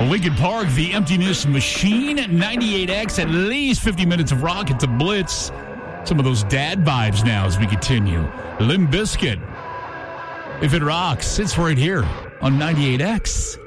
Lincoln Park, the Emptiness Machine, 98X, at least 50 minutes of rock. It's a blitz. Some of those dad vibes now as we continue. Limp Bizkit. If it rocks, it's right here on 98X.